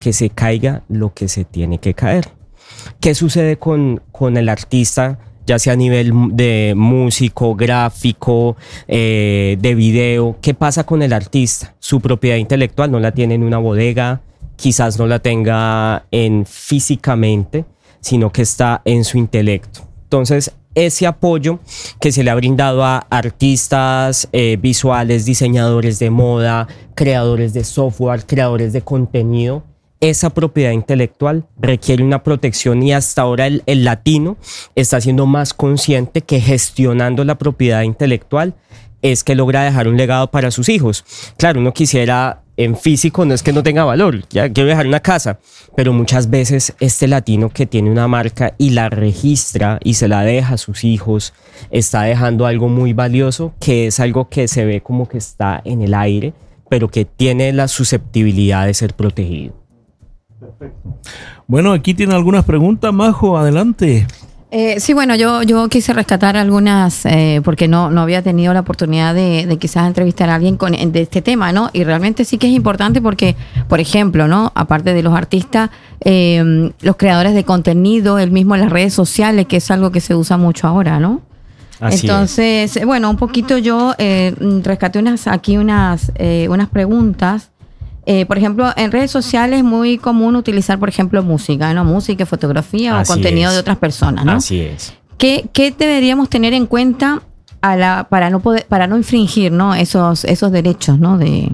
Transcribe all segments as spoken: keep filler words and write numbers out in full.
que se caiga lo que se tiene que caer. ¿Qué sucede con, con el artista, ya sea a nivel de músico, gráfico, eh, de video? ¿Qué pasa con el artista? Su propiedad intelectual no la tiene en una bodega, quizás no la tenga en físicamente, sino que está en su intelecto. Entonces, ese apoyo que se le ha brindado a artistas eh, visuales, diseñadores de moda, creadores de software, creadores de contenido, esa propiedad intelectual requiere una protección, y hasta ahora el, el latino está siendo más consciente que gestionando la propiedad intelectual es que logra dejar un legado para sus hijos. Claro, uno quisiera en físico, no es que no tenga valor, ya quiero dejar una casa, pero muchas veces este latino que tiene una marca y la registra y se la deja a sus hijos, está dejando algo muy valioso, que es algo que se ve como que está en el aire, pero que tiene la susceptibilidad de ser protegido. Perfecto. Bueno, aquí tiene algunas preguntas, Majo, adelante. Eh, sí, bueno, yo, yo quise rescatar algunas eh, porque no, no había tenido la oportunidad de, de quizás entrevistar a alguien con, de este tema, ¿no? Y realmente sí que es importante porque, por ejemplo, ¿no? Aparte de los artistas, eh, los creadores de contenido, el mismo en las redes sociales, que es algo que se usa mucho ahora, ¿no? Así Entonces, es. bueno, un poquito yo eh, rescaté unas aquí unas, eh, unas preguntas. Eh, por ejemplo, en redes sociales es muy común utilizar, por ejemplo, música, ¿no? Música, fotografía Así o contenido es. de otras personas, ¿no? Así es. ¿Qué, qué deberíamos tener en cuenta a la, para no poder, para no infringir, ¿no? esos, esos derechos, ¿no? De...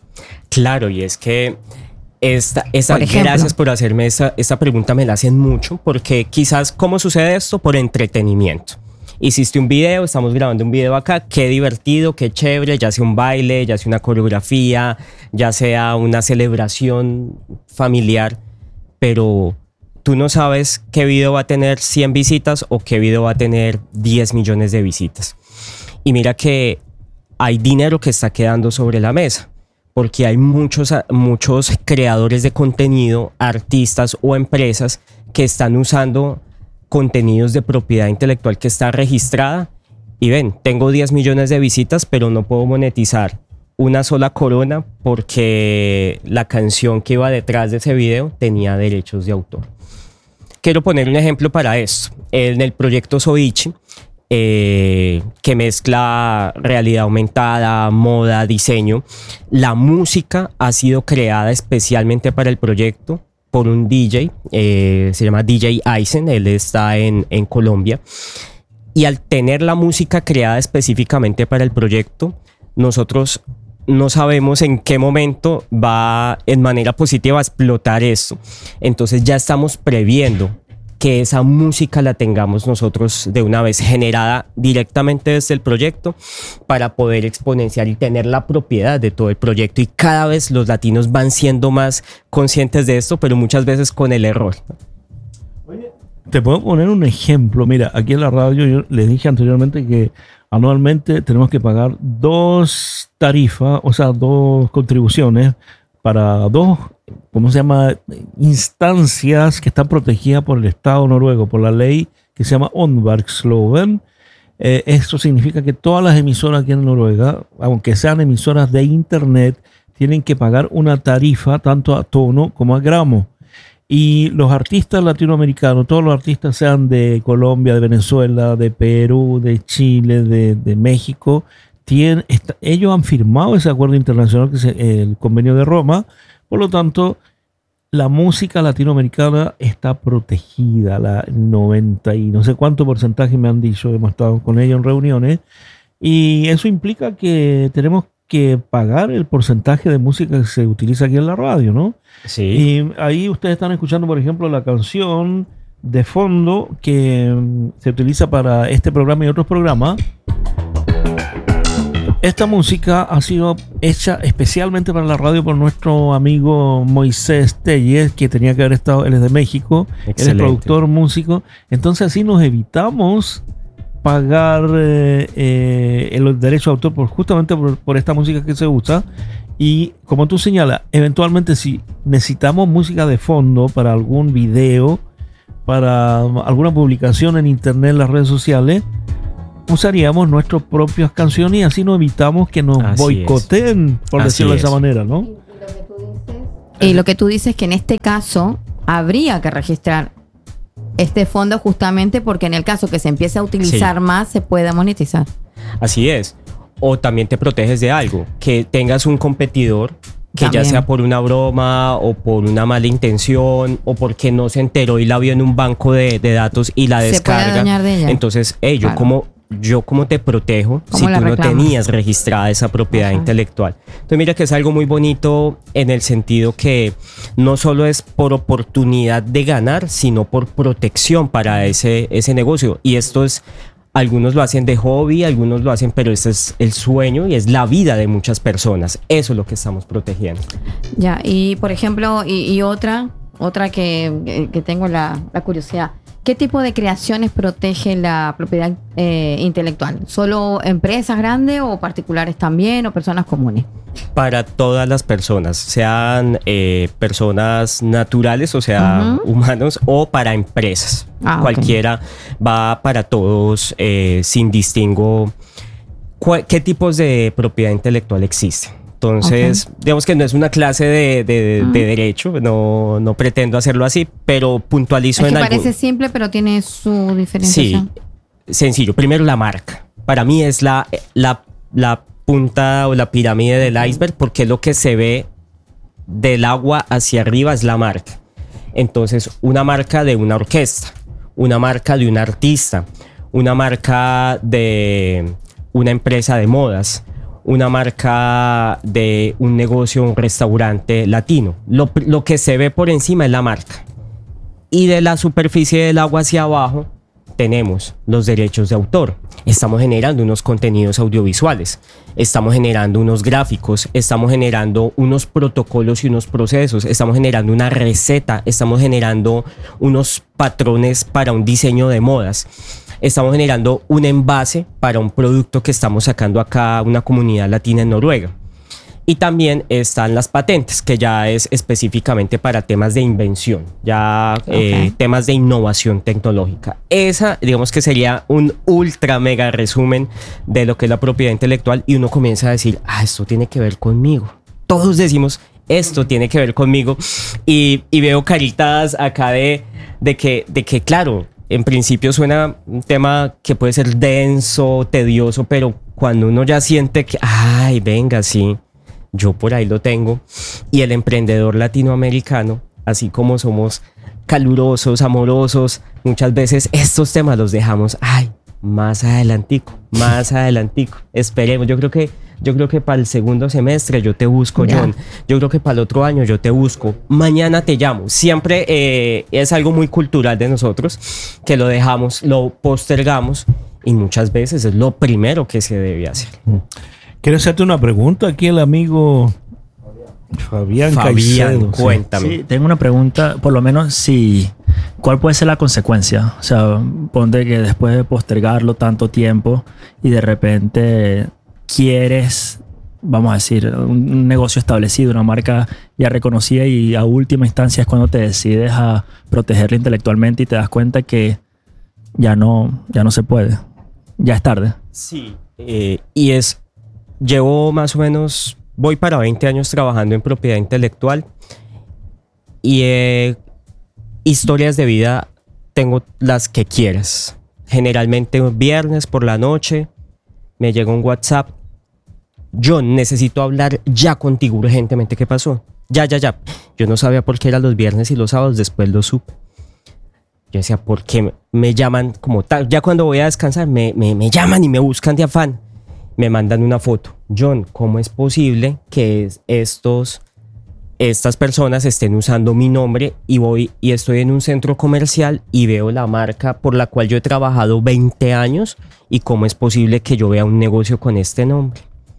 Claro, y es que esta, esta, Por ejemplo. gracias por hacerme esta, esta pregunta, me la hacen mucho, porque quizás, ¿cómo sucede esto? Por entretenimiento. Hiciste un video, estamos grabando un video acá, qué divertido, qué chévere, ya sea un baile, ya sea una coreografía, ya sea una celebración familiar, pero tú no sabes qué video va a tener cien visitas o qué video va a tener diez millones de visitas. Y mira que hay dinero que está quedando sobre la mesa, porque hay muchos, muchos creadores de contenido, artistas o empresas que están usando contenidos de propiedad intelectual que está registrada, y ven, tengo diez millones de visitas, pero no puedo monetizar una sola corona porque la canción que iba detrás de ese video tenía derechos de autor. Quiero poner un ejemplo para esto. En el proyecto Soichi, eh, que mezcla realidad aumentada, moda, diseño, la música ha sido creada especialmente para el proyecto por un D J, eh, se llama D J Aizen, él está en, en Colombia, y al tener la música creada específicamente para el proyecto, nosotros no sabemos en qué momento va en manera positiva a explotar esto. Entonces ya estamos previendo que esa música la tengamos nosotros de una vez generada directamente desde el proyecto para poder exponenciar y tener la propiedad de todo el proyecto. Y cada vez los latinos van siendo más conscientes de esto, pero muchas veces con el error. Oye, te puedo poner un ejemplo. Mira, aquí en la radio yo les dije anteriormente que anualmente tenemos que pagar dos tarifas, o sea, dos contribuciones para dos, ¿cómo se llama?, instancias que están protegidas por el Estado noruego, por la ley que se llama Åndverksloven. Eh, esto significa que todas las emisoras aquí en Noruega, aunque sean emisoras de internet, tienen que pagar una tarifa tanto a tono como a gramo. Y los artistas latinoamericanos, todos los artistas, sean de Colombia, de Venezuela, de Perú, de Chile, de, de México, tienen, está, ellos han firmado ese acuerdo internacional, que es el Convenio de Roma. Por lo tanto, la música latinoamericana está protegida, la noventa y no sé cuánto porcentaje me han dicho, hemos estado con ellos en reuniones, y eso implica que tenemos que pagar el porcentaje de música que se utiliza aquí en la radio, ¿no? Sí. Y ahí ustedes están escuchando, por ejemplo, la canción de fondo que se utiliza para este programa y otros programas. Esta música ha sido hecha especialmente para la radio por nuestro amigo Moisés Telles, que tenía que haber estado, él es de México, Excelente. Él es productor, músico. Entonces así nos evitamos pagar eh, eh, el derecho de autor por, justamente por, por esta música que se usa. Y como tú señalas, eventualmente si necesitamos música de fondo para algún video, para alguna publicación en internet, en las redes sociales, usaríamos nuestras propias canciones y así nos evitamos que nos Así boicoteen, por Así decirlo es. de esa manera, ¿no? Y lo que tú dices es que en este caso habría que registrar este fondo justamente porque en el caso que se empiece a utilizar sí. más, se pueda monetizar. Así es. O también te proteges de algo, que tengas un competidor que también. Ya sea por una broma o por una mala intención o porque no se enteró y la vio en un banco de, de datos y la se descarga. Puede dañar de ella. Entonces, hey, yo claro. como yo cómo te protejo si tú reclamas? No tenías registrada esa propiedad Ajá. intelectual. Entonces mira que es algo muy bonito en el sentido que no solo es por oportunidad de ganar, sino por protección para ese, ese negocio. Y esto es, algunos lo hacen de hobby, algunos lo hacen, pero este es el sueño y es la vida de muchas personas. Eso es lo que estamos protegiendo. Ya, y por ejemplo, y, y otra, otra que, que tengo la, la curiosidad. ¿Qué tipo de creaciones protege la propiedad eh, intelectual? ¿Solo empresas grandes o particulares también o personas comunes? Para todas las personas, sean eh, personas naturales, o sea, uh-huh. humanos, o para empresas. Ah, Cualquiera okay. va para todos eh, sin distingo. ¿Qué tipos de propiedad intelectual existen? Entonces, okay. digamos que no es una clase de, de, uh-huh. de derecho, no, no pretendo hacerlo así, pero puntualizo es en que algo. Parece simple, pero tiene su diferenciación. Sí, sencillo. Primero, la marca. Para mí es la, la, la punta o la pirámide del iceberg, porque lo que se ve del agua hacia arriba es la marca. Entonces, una marca de una orquesta, una marca de un artista, una marca de una empresa de modas, una marca de un negocio, un restaurante latino. Lo, lo que se ve por encima es la marca. Y de la superficie del agua hacia abajo tenemos los derechos de autor. Estamos generando unos contenidos audiovisuales, estamos generando unos gráficos, estamos generando unos protocolos y unos procesos, estamos generando una receta, estamos generando unos patrones para un diseño de modas. Estamos generando un envase para un producto que estamos sacando acá una comunidad latina en Noruega. Y también están las patentes, que ya es específicamente para temas de invención, ya okay. eh, temas de innovación tecnológica. Esa, digamos que sería un ultra mega resumen de lo que es la propiedad intelectual y uno comienza a decir, ah, esto tiene que ver conmigo. Todos decimos, esto tiene que ver conmigo y, y veo caritas acá de, de, que, de que, claro, en principio suena un tema que puede ser denso, tedioso, pero cuando uno ya siente que, ay, venga, sí, yo por ahí lo tengo. Y el emprendedor latinoamericano, así como somos calurosos, amorosos, muchas veces estos temas los dejamos, ay, más adelantico, más adelantico. Esperemos, yo creo que Yo creo que para el segundo semestre yo te busco, ya. John. Yo creo que para el otro año yo te busco. Mañana te llamo. Siempre eh, es algo muy cultural de nosotros, que lo dejamos, lo postergamos y muchas veces es lo primero que se debe hacer. Quiero hacerte una pregunta aquí el amigo Fabián Fabián, Caicedo. cuéntame. Sí, tengo una pregunta, por lo menos si... ¿Cuál puede ser la consecuencia? O sea, ponte que después de postergarlo tanto tiempo y de repente... quieres, vamos a decir, un negocio establecido, una marca ya reconocida y a última instancia es cuando te decides a protegerla intelectualmente y te das cuenta que ya no, ya no se puede, ya es tarde. Sí, eh, y es, llevo más o menos, voy para veinte años trabajando en propiedad intelectual y eh, historias de vida tengo las que quieras. Generalmente un viernes por la noche me llega un WhatsApp. Yo necesito hablar ya contigo urgentemente. ¿Qué pasó? Ya, ya, ya. Yo no sabía por qué eran los viernes y los sábados, después lo supe. Yo decía, ¿por qué me llaman como tal? Ya cuando voy a descansar, me, me, me llaman y me buscan de afán. Me mandan una foto. John, ¿cómo es posible que estos, estas personas estén usando mi nombre y voy y estoy en un centro comercial y veo la marca por la cual yo he trabajado veinte años? ¿Y cómo es posible que yo vea un negocio con este nombre?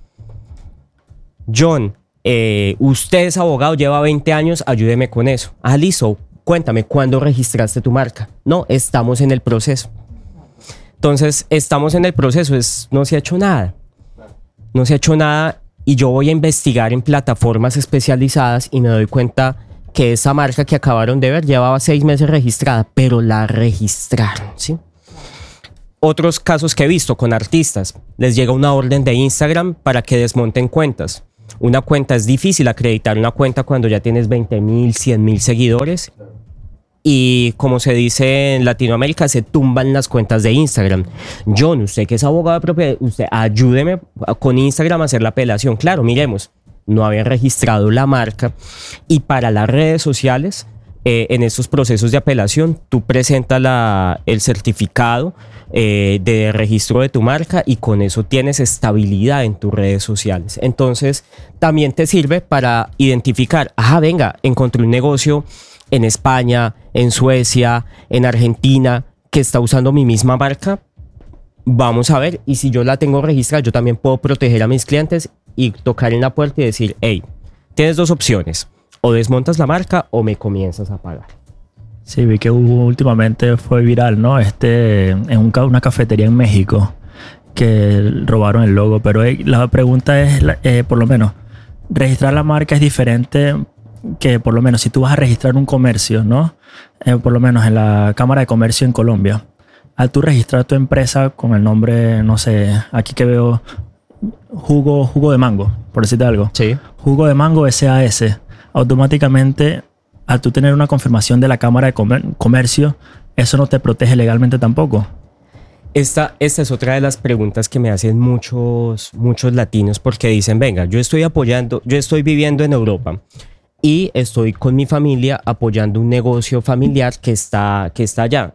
John, eh, usted es abogado, lleva veinte años, ayúdeme con eso. Ah, listo, cuéntame, ¿cuándo registraste tu marca? No, estamos en el proceso. Entonces, estamos en el proceso, es, no se ha hecho nada. No se ha hecho nada y yo voy a investigar en plataformas especializadas y me doy cuenta que esa marca que acabaron de ver llevaba seis meses registrada, pero la registraron, ¿sí? Otros casos que he visto con artistas, les llega una orden de Instagram para que desmonten cuentas. Una cuenta es difícil acreditar una cuenta cuando ya tienes veinte mil, cien mil seguidores. Y como se dice en Latinoamérica, se tumban las cuentas de Instagram. John, usted que es abogado de propiedad, usted ayúdeme con Instagram a hacer la apelación. Claro, miremos, no habían registrado la marca. Y para las redes sociales, eh, en estos procesos de apelación, tú presentas la, el certificado eh, de registro de tu marca y con eso tienes estabilidad en tus redes sociales. Entonces, también te sirve para identificar, ah, venga, encontré un negocio en España, en Suecia, en Argentina, que está usando mi misma marca. Vamos a ver, y si yo la tengo registrada, yo también puedo proteger a mis clientes y tocar en la puerta y decir, hey, tienes dos opciones, o desmontas la marca o me comienzas a pagar. Sí, vi que hubo, últimamente fue viral, ¿no? Este, en un, una cafetería en México que robaron el logo, pero eh, la pregunta es, eh, por lo menos, registrar la marca es diferente que por lo menos si tú vas a registrar un comercio, ¿no? Eh, por lo menos en la Cámara de Comercio en Colombia, al tú registrar tu empresa con el nombre, no sé, aquí que veo jugo, jugo de mango, por decirte algo. Sí. Jugo de mango S A S, automáticamente al tú tener una confirmación de la Cámara de Comer- Comercio, eso no te protege legalmente tampoco. Esta, esta es otra de las preguntas que me hacen muchos, muchos latinos porque dicen, venga, yo estoy apoyando, yo estoy viviendo en Europa y estoy con mi familia apoyando un negocio familiar que está, que está allá.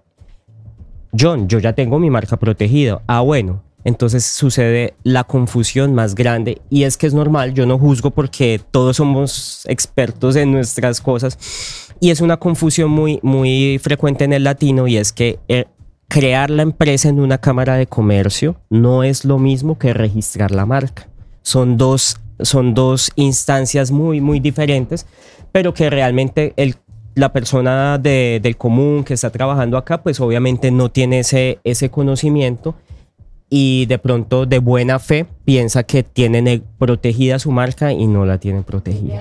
John, yo ya tengo mi marca protegida. Ah, bueno, entonces sucede la confusión más grande y es que es normal, yo no juzgo porque todos somos expertos en nuestras cosas y es una confusión muy, muy frecuente en el latino y es que eh, crear la empresa en una cámara de comercio no es lo mismo que registrar la marca. Son dos Son dos instancias muy, muy diferentes, pero que realmente el, la persona de, del común que está trabajando acá, pues obviamente no tiene ese, ese conocimiento y de pronto de buena fe piensa que tienen protegida su marca y no la tienen protegida.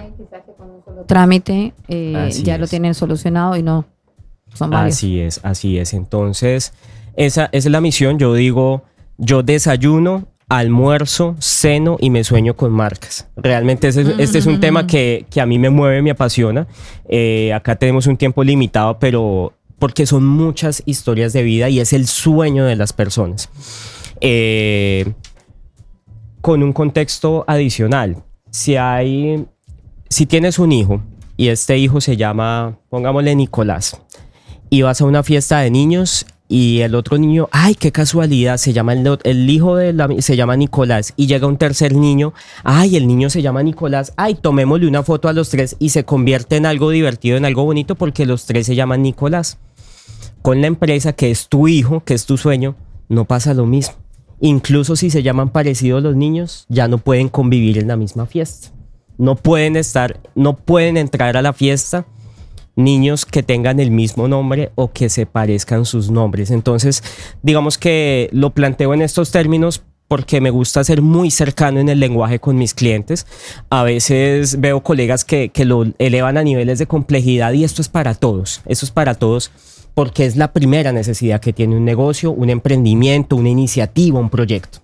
Trámite, eh, ya es. lo tienen solucionado y no son varios. Así es, así es. Entonces, esa, esa es la misión. Yo digo, yo desayuno, almuerzo, ceno y me sueño con marcas. Realmente ese, mm-hmm. este es un tema que, que a mí me mueve, me apasiona. Eh, acá tenemos un tiempo limitado, pero porque son muchas historias de vida y es el sueño de las personas. Eh, con un contexto adicional, si hay, si tienes un hijo y este hijo se llama, pongámosle Nicolás, y vas a una fiesta de niños y el otro niño, ay, qué casualidad, se llama el, el hijo de la, se llama Nicolás y llega un tercer niño, ay, el niño se llama Nicolás, ay, tomémosle una foto a los tres y se convierte en algo divertido, en algo bonito porque los tres se llaman Nicolás. Con la empresa que es tu hijo, que es tu sueño, no pasa lo mismo. Incluso si se llaman parecidos los niños, ya no pueden convivir en la misma fiesta. No pueden estar, no pueden entrar a la fiesta niños que tengan el mismo nombre o que se parezcan sus nombres. Entonces, digamos que lo planteo en estos términos porque me gusta ser muy cercano en el lenguaje con mis clientes. A veces veo colegas que, que lo elevan a niveles de complejidad y esto es para todos. Esto es para todos porque es la primera necesidad que tiene un negocio, un emprendimiento, una iniciativa, un proyecto.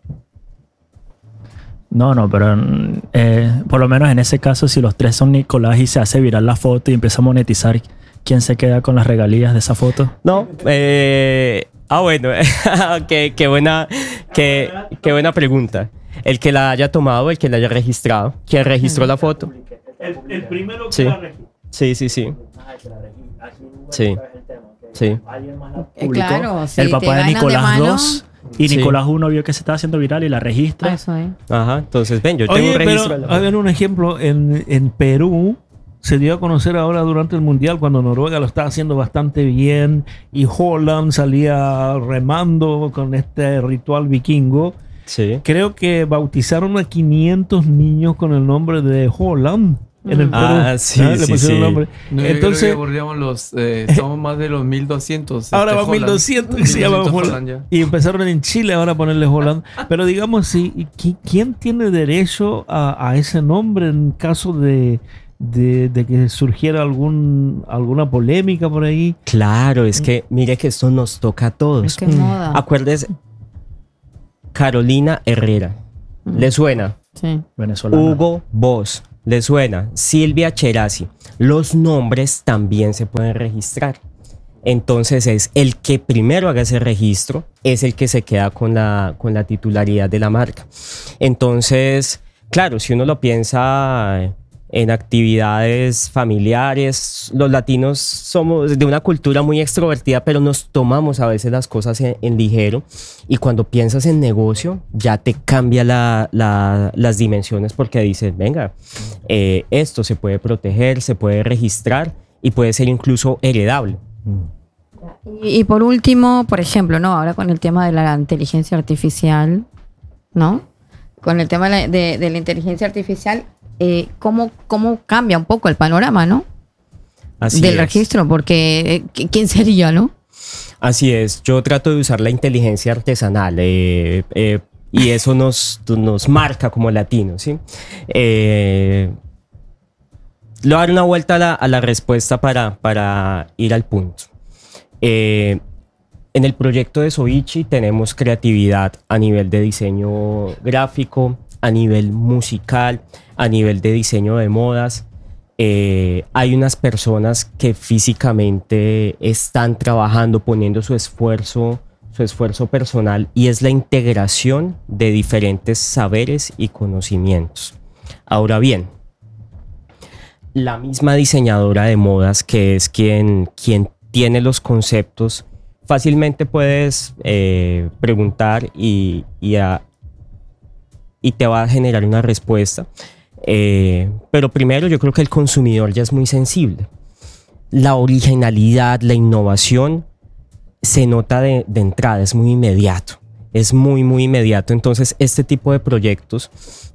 No, no, pero eh, por lo menos en ese caso, si los tres son Nicolás y se hace viral la foto y empieza a monetizar, ¿quién se queda con las regalías de esa foto? No, eh, ah bueno, qué, qué, buena, qué, qué buena pregunta. El que la haya tomado, el que la haya registrado, ¿quién registró la foto? El, el primero que sí. la registró. Sí, sí, sí. Sí. Sí. Eh, claro, sí, el papá de Nicolás dos y Sí. Nicolás uno vio que se estaba haciendo viral y la registra. Eso es. Ajá, entonces ven, yo tengo Oye, un registro. pero a ver un ejemplo, en, en Perú se dio a conocer ahora durante el Mundial cuando Noruega lo estaba haciendo bastante bien y Holland salía remando con este ritual vikingo. Sí. Creo que bautizaron a quinientos niños con el nombre de Holland en el Perú. Ah, sí, ¿Ah? Le sí, pusieron sí. el nombre. No, Entonces, yo creo que bordeamos los, eh, somos más de los mil doscientos. ahora este, va mil doscientos y se llama Holland. ya. Y empezaron en Chile ahora a ponerle Holland. Pero digamos, si, ¿qui- ¿quién tiene derecho a, a ese nombre en caso de, de, de que surgiera algún, alguna polémica por ahí? Claro, es que mire que esto nos toca a todos. Es que es moda. Acuérdese, Carolina Herrera. ¿Le suena? Sí. Venezolana. Hugo Boss, ¿le suena? Silvia Cherasi. Los nombres también se pueden registrar. Entonces es el que primero haga ese registro, es el que se queda con la, con la titularidad de la marca. Entonces, claro, si uno lo piensa en actividades familiares, los latinos somos de una cultura muy extrovertida, pero nos tomamos a veces las cosas en, en ligero, y cuando piensas en negocio ya te cambia la, la, las dimensiones, porque dices, venga, eh, esto se puede proteger, se puede registrar y puede ser incluso heredable. Y, y por último, por ejemplo, ¿no? Ahora con el tema de la inteligencia artificial, ¿no? Con el tema de la, de, de la inteligencia artificial, eh, ¿cómo, ¿cómo cambia un poco el panorama, ¿no? Así Del es. registro, porque eh, ¿quién sería, no? Así es, yo trato de usar la inteligencia artesanal eh, eh, y eso nos, nos marca como latinos, ¿sí? Eh, le voy a dar una vuelta a la, a la respuesta para, para ir al punto. Eh, en el proyecto de Soichi tenemos creatividad a nivel de diseño gráfico, a nivel musical, a nivel de diseño de modas. Eh, hay unas personas que físicamente están trabajando, poniendo su esfuerzo, su esfuerzo personal, y es la integración de diferentes saberes y conocimientos. Ahora bien, la misma diseñadora de modas, que es quien, quien tiene los conceptos, fácilmente puedes eh, preguntar y, y, a, y te va a generar una respuesta. Eh, pero primero yo creo que el consumidor ya es muy sensible. La originalidad, la innovación se nota de, de entrada, es muy inmediato. Es muy, muy inmediato. Entonces este tipo de proyectos...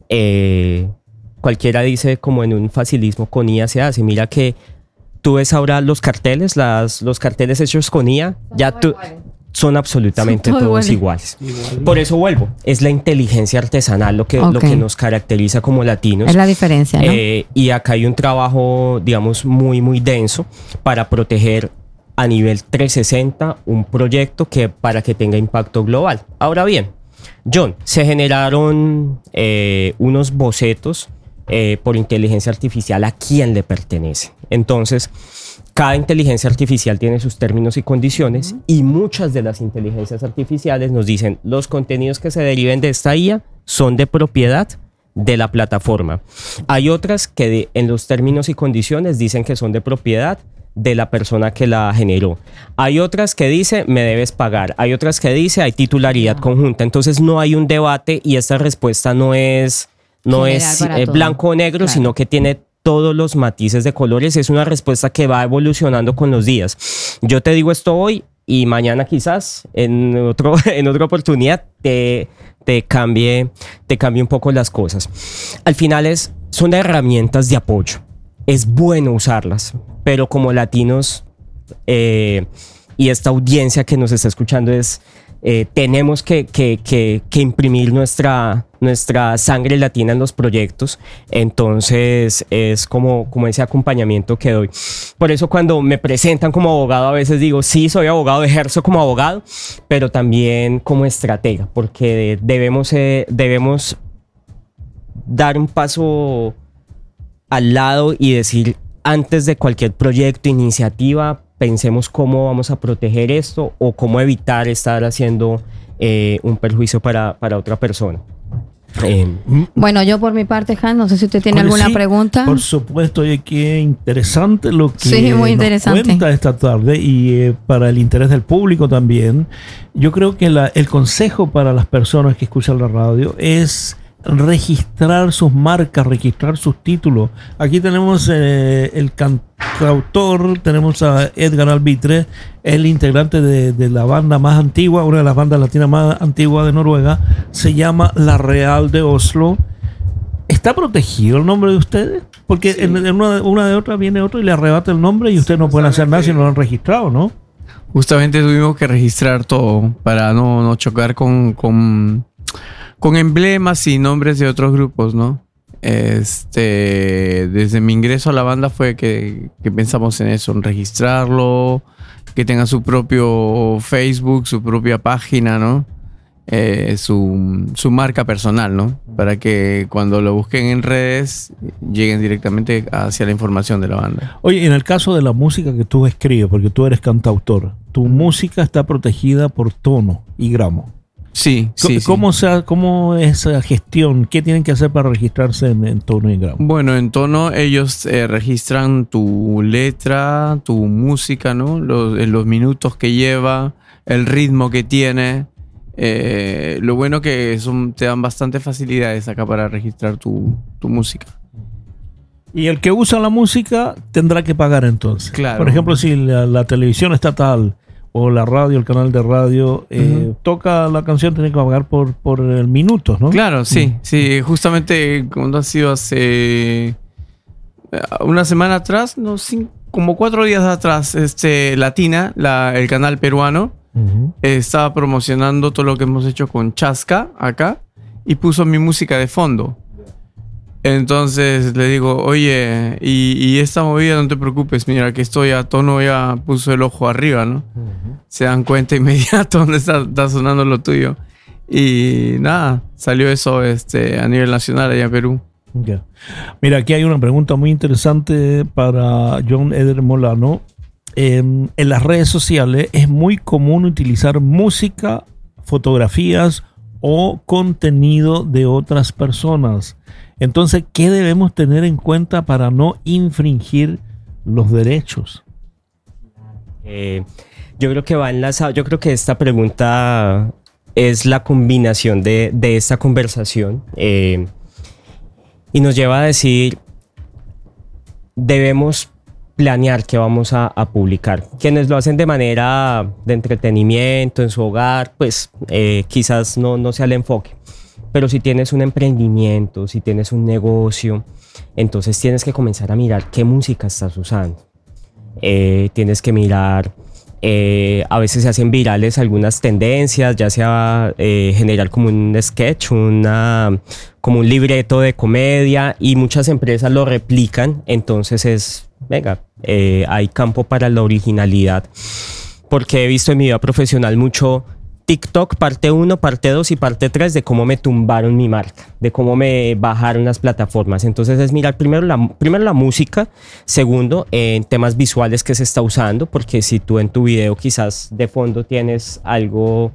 Eh, cualquiera dice como en un facilismo, con I A se hace. Mira que tú ves ahora los carteles, las, los carteles hechos con I A, son ya tú, son absolutamente son todos iguales. iguales. Por eso vuelvo, es la inteligencia artesanal lo que, okay. lo que nos caracteriza como latinos. Es la diferencia, ¿no? Eh, y acá hay un trabajo, digamos, muy, muy denso para proteger a nivel trescientos sesenta un proyecto que, para que tenga impacto global. Ahora bien, John, se generaron eh, unos bocetos Eh, por inteligencia artificial. ¿A quién le pertenece? Entonces, cada inteligencia artificial tiene sus términos y condiciones, uh-huh. y muchas de las inteligencias artificiales nos dicen los contenidos que se deriven de esta I A son de propiedad de la plataforma. Hay otras que de, en los términos y condiciones dicen que son de propiedad de la persona que la generó. Hay otras que dice me debes pagar. Hay otras que dice hay titularidad uh-huh. conjunta. Entonces no hay un debate y esta respuesta no es No es eh, blanco o negro, claro. sino que tiene todos los matices de colores. Es una respuesta que va evolucionando con los días. Yo te digo esto hoy y mañana quizás en, otro, en otra oportunidad te, te, cambie, te cambie un poco las cosas. Al final es, son herramientas de apoyo. Es bueno usarlas, pero como latinos eh, y esta audiencia que nos está escuchando es... Eh, tenemos que, que, que, que imprimir nuestra, nuestra sangre latina en los proyectos. Entonces es como, como ese acompañamiento que doy. Por eso cuando me presentan como abogado a veces digo sí, soy abogado, ejerzo como abogado, pero también como estratega, porque debemos, eh, debemos dar un paso al lado y decir antes de cualquier proyecto, iniciativa, pensemos cómo vamos a proteger esto o cómo evitar estar haciendo eh, un perjuicio para, para otra persona. Eh, bueno, yo por mi parte, Hans, no sé si usted tiene Oye, alguna sí, pregunta. Por supuesto, oye, qué interesante lo que sí, muy interesante. nos cuenta esta tarde y eh, para el interés del público también. Yo creo que la, el consejo para las personas que escuchan la radio es registrar sus marcas, registrar sus títulos. Aquí tenemos eh, el cantautor, tenemos a Edgar Albitre, el integrante de, de la banda más antigua, una de las bandas latinas más antiguas de Noruega, se llama La Real de Oslo. ¿Está protegido el nombre de ustedes? Porque sí. en, en una, una de otras viene otro y le arrebata el nombre y ustedes no pueden hacer nada si no lo han registrado, ¿no? Justamente tuvimos que registrar todo para no, no chocar con... con con emblemas y nombres de otros grupos, ¿no? Este, desde mi ingreso a la banda fue que, que pensamos en eso, en registrarlo, que tenga su propio Facebook, su propia página, ¿no? eh, su, su marca personal, ¿no? Para que cuando lo busquen en redes lleguen directamente hacia la información de la banda. Oye, en el caso de la música que tú escribes, porque tú eres cantautor, tu música está protegida por tono y gramo. Sí, sí, ¿Cómo, sí. sea, ¿Cómo es esa gestión? ¿Qué tienen que hacer para registrarse en, en tono y gramo? Bueno, en tono ellos eh, registran tu letra, tu música, ¿no? Los, los minutos que lleva, el ritmo que tiene. Eh, lo bueno que son, te dan bastantes facilidades acá para registrar tu, tu música. Y el que usa la música tendrá que pagar entonces. Claro. Por ejemplo, si la, la televisión estatal o la radio, el canal de radio, eh, uh-huh. toca la canción, tiene que pagar por, por el minuto, ¿no? Claro, sí, uh-huh. sí. Justamente cuando ha sido hace una semana atrás, no, cinco, como cuatro días atrás, este, Latina, la, el canal peruano, uh-huh. eh, estaba promocionando todo lo que hemos hecho con Chasca acá y puso mi música de fondo. Entonces le digo, oye, y, y esta movida no te preocupes, mira que estoy a tono, ya puso el ojo arriba, ¿no? Uh-huh. Se dan cuenta inmediato dónde está, está sonando lo tuyo. Y nada, salió eso este, a nivel nacional allá en Perú. Okay. Mira, aquí hay una pregunta muy interesante para John Eder Molano. Eh, en las redes sociales es muy común utilizar música, fotografías o contenido de otras personas. Entonces, ¿qué debemos tener en cuenta para no infringir los derechos? Eh, yo creo que va enlazado. Yo creo que esta pregunta es la combinación de, de esta conversación eh, y nos lleva a decir, debemos planear qué vamos a, a publicar. Quienes lo hacen de manera de entretenimiento en su hogar, pues eh, quizás no, no sea el enfoque. Pero si tienes un emprendimiento, si tienes un negocio, entonces tienes que comenzar a mirar qué música estás usando. Eh, tienes que mirar, eh, a veces se hacen virales algunas tendencias, ya sea eh, generar como un sketch, una, como un libreto de comedia, y muchas empresas lo replican. Entonces es, venga, eh, hay campo para la originalidad, porque he visto en mi vida profesional mucho TikTok parte uno, parte dos y parte tres de cómo me tumbaron mi marca, de cómo me bajaron las plataformas. Entonces es mirar primero la, primero la música, segundo en temas visuales que se está usando, porque si tú en tu video quizás de fondo tienes algo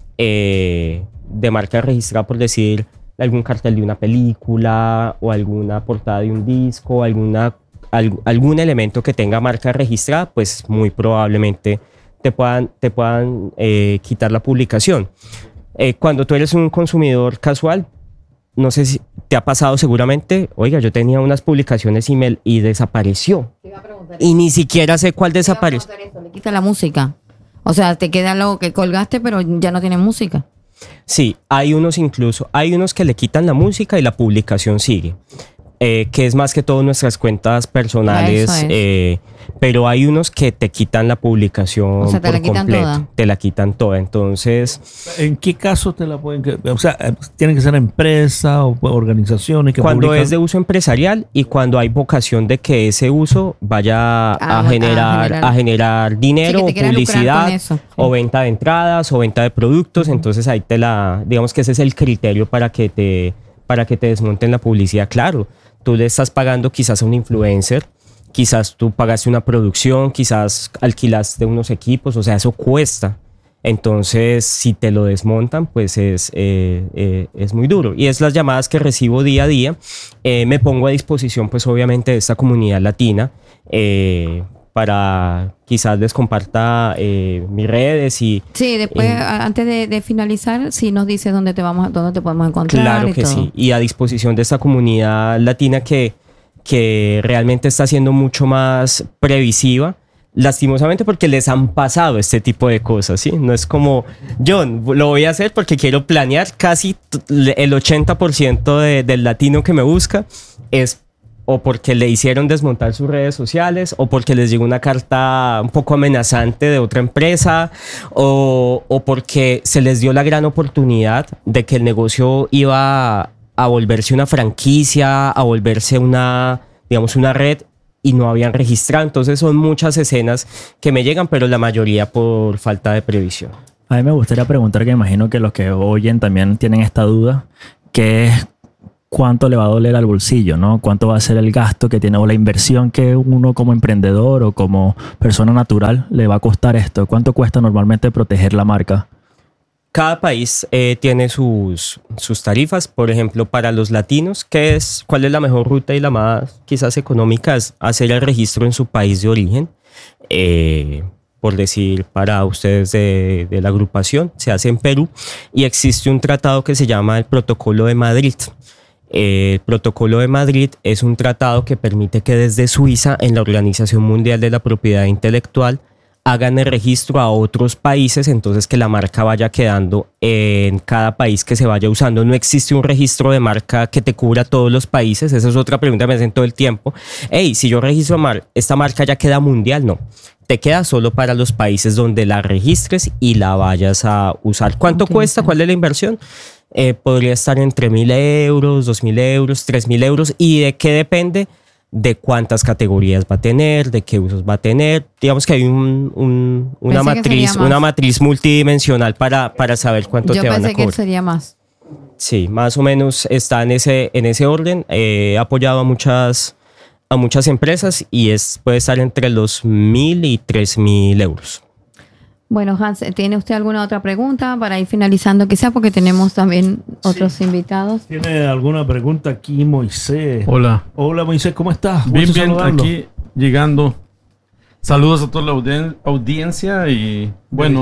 eh, de marca registrada, por decir algún cartel de una película o alguna portada de un disco, alguna, al, algún elemento que tenga marca registrada, pues muy probablemente te puedan, te puedan eh, quitar la publicación. Eh, cuando tú eres un consumidor casual, no sé si te ha pasado seguramente, oiga, yo tenía unas publicaciones y, me, y desapareció. Y ni siquiera sé cuál desapareció. Le quita la música. O sea, te queda lo que colgaste, pero ya no tiene música. Sí, hay unos incluso, hay unos que le quitan la música y la publicación sigue. Eh, que es más que todo nuestras cuentas personales, es. eh, pero hay unos que te quitan la publicación, o sea, te por la quitan completo, toda. Te la quitan toda. Entonces, ¿en qué casos te la pueden? O sea, tienen que ser empresas o organizaciones que cuando publican. Es de uso empresarial y cuando hay vocación de que ese uso vaya a, a, generar, a generar a generar dinero, sí, o publicidad sí. o venta de entradas o venta de productos. Uh-huh. Entonces ahí te la, digamos que ese es el criterio para que te, para que te desmonten la publicidad. Claro. Tú le estás pagando quizás a un influencer, quizás tú pagaste una producción, quizás alquilaste unos equipos, o sea, eso cuesta. Entonces, si te lo desmontan, pues es, eh, eh, es muy duro. Y es las llamadas que recibo día a día. Eh, me pongo a disposición, pues obviamente, de esta comunidad latina eh, para quizás les comparta eh, mis redes y... Sí, después, eh, antes de, de finalizar, sí nos dice dónde te vamos, dónde te podemos encontrar. Claro y que todo. Sí, y a disposición de esta comunidad latina que, que realmente está siendo mucho más previsiva, lastimosamente porque les han pasado este tipo de cosas, ¿sí? No es como, John, lo voy a hacer porque quiero planear. Casi el ochenta por ciento de, del latino que me busca es o porque le hicieron desmontar sus redes sociales, o porque les llegó una carta un poco amenazante de otra empresa, o, o porque se les dio la gran oportunidad de que el negocio iba a volverse una franquicia, a volverse una, digamos, una red, y no habían registrado. Entonces son muchas escenas que me llegan, pero la mayoría por falta de previsión. A mí me gustaría preguntar, que imagino que los que oyen también tienen esta duda, que es cuánto le va a doler al bolsillo, ¿no? Cuánto va a ser el gasto que tiene o la inversión que uno como emprendedor o como persona natural le va a costar esto. ¿Cuánto cuesta normalmente proteger la marca? Cada país eh, tiene sus, sus tarifas. Por ejemplo, para los latinos, ¿qué es, ¿cuál es la mejor ruta y la más quizás económica? Es hacer el registro en su país de origen. Eh, por decir, para ustedes de, de la agrupación, se hace en Perú y existe un tratado que se llama el Protocolo de Madrid. El Protocolo de Madrid es un tratado que permite que desde Suiza, en la Organización Mundial de la Propiedad Intelectual, hagan el registro a otros países, entonces que la marca vaya quedando en cada país que se vaya usando. No existe un registro de marca que te cubra todos los países. Esa es otra pregunta que me hacen todo el tiempo. Hey, si yo registro mar esta marca ya queda mundial. No, te queda solo para los países donde la registres y la vayas a usar. ¿Cuánto okay, cuesta? ¿Cuál es la inversión? Eh, podría estar entre mil euros, dos mil euros, tres mil euros. ¿Y de qué depende? De cuántas categorías va a tener, de qué usos va a tener. Digamos que hay un, un, una, matriz, una matriz multidimensional para, para saber cuánto Yo te van a cobrar. Yo pensé que sería más. Sí, más o menos está en ese, en ese orden. He apoyado a muchas, a muchas empresas y es, puede estar entre los mil y tres mil euros. Bueno, Hans, ¿tiene usted alguna otra pregunta para ir finalizando quizás? Porque tenemos también otros sí. invitados. ¿Tiene alguna pregunta aquí, Moisés? Hola. Hola, Moisés, ¿cómo estás? Bien, bien, saludando? Aquí llegando. Saludos a toda la audien- audiencia y bueno,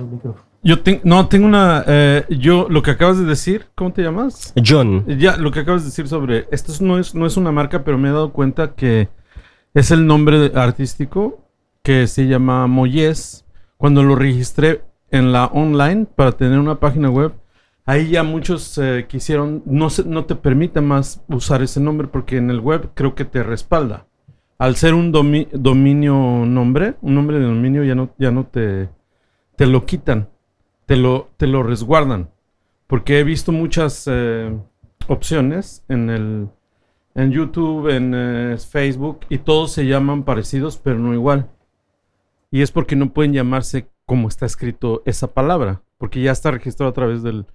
yo te- no tengo una, eh, yo lo que acabas de decir, ¿cómo te llamas? John. Ya, lo que acabas de decir sobre, esto no es, no es una marca, pero me he dado cuenta que es el nombre artístico que se llama Moyes. Cuando lo registré en la online para tener una página web, ahí ya muchos eh, quisieron, no, se, no te permite más usar ese nombre porque en el web creo que te respalda. Al ser un domi- dominio nombre, un nombre de dominio ya no, ya no te, te lo quitan, te lo, te lo resguardan. Porque he visto muchas eh, opciones en, el, en YouTube, en eh, Facebook y todos se llaman parecidos pero no igual. Y es porque no pueden llamarse como está escrito esa palabra, porque ya está registrado a través del,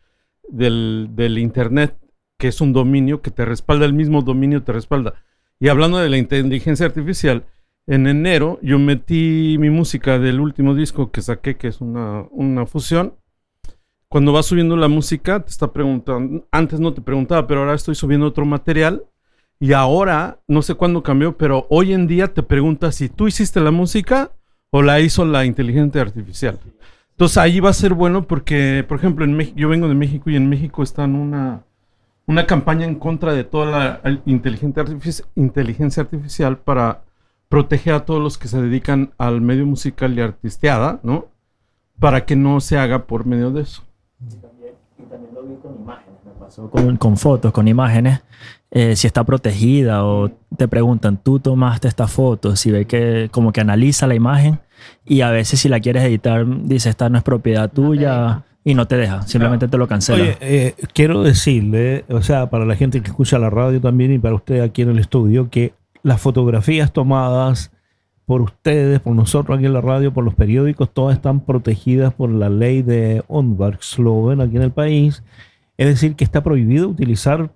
del, del internet, que es un dominio que te respalda, el mismo dominio te respalda. Y hablando de la inteligencia artificial, en enero yo metí mi música del último disco que saqué, que es una, una fusión. Cuando vas subiendo la música, te está preguntando, antes no te preguntaba, pero ahora estoy subiendo otro material. Y ahora, no sé cuándo cambió, pero hoy en día te pregunta si tú hiciste la música o la hizo la inteligencia artificial. Entonces ahí va a ser bueno porque, por ejemplo, en México, yo vengo de México y en México está en una, una campaña en contra de toda la inteligencia, artifici- inteligencia artificial para proteger a todos los que se dedican al medio musical y artisteada, ¿no? Para que no se haga por medio de eso. Y también, y también lo vi con imágenes, me pasó con, con fotos, con imágenes. Eh, si está protegida o te preguntan, tú tomaste esta foto, si ve que como que analiza la imagen y a veces si la quieres editar dice esta no es propiedad tuya y no te deja, simplemente claro. te lo cancela. Oye, eh, quiero decirle, o sea, para la gente que escucha la radio también y para usted aquí en el estudio, que las fotografías tomadas por ustedes, por nosotros aquí en la radio, por los periódicos, todas están protegidas por la ley de Ombudsman aquí en el país. Es decir, que está prohibido utilizar